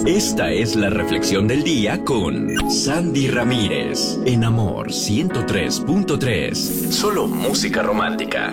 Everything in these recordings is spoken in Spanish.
Esta es la reflexión del día con Sandy Ramírez en Amor 103.3. Solo música romántica.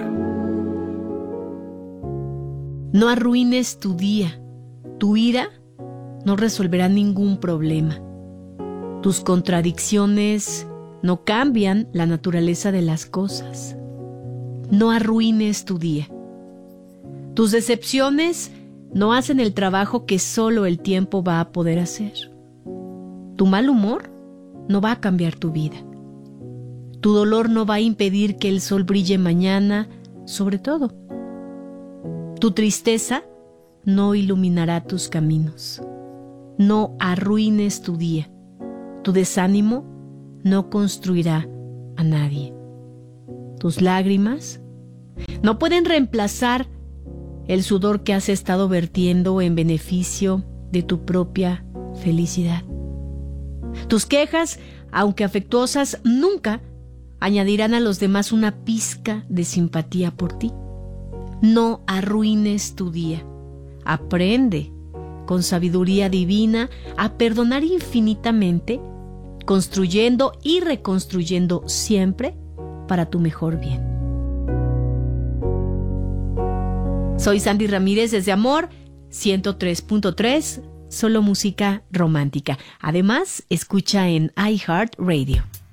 No arruines tu día. Tu ira no resolverá ningún problema. Tus contradicciones no cambian la naturaleza de las cosas. No arruines tu día. Tus decepciones no hacen el trabajo que solo el tiempo va a poder hacer. Tu mal humor no va a cambiar tu vida. Tu dolor no va a impedir que el sol brille mañana, sobre todo. Tu tristeza no iluminará tus caminos. No arruines tu día. Tu desánimo no construirá a nadie. Tus lágrimas no pueden reemplazar el sudor que has estado vertiendo en beneficio de tu propia felicidad. Tus quejas, aunque afectuosas, nunca añadirán a los demás una pizca de simpatía por ti. No arruines tu día. Aprende, con sabiduría divina, a perdonar infinitamente, construyendo y reconstruyendo siempre para tu mejor bien. Soy Sandy Ramírez desde Amor 103.3, solo música romántica. Además, escucha en iHeartRadio.